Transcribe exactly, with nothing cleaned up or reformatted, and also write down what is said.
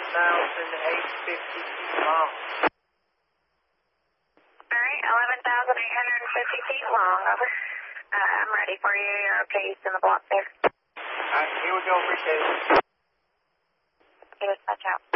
thousand eight hundred fifty feet long. All right, eleven thousand eight hundred fifty feet long. Over. Uh, I'm ready for you. You're okay in the block there. All right, here we go. Appreciate it. Okay, dispatch out.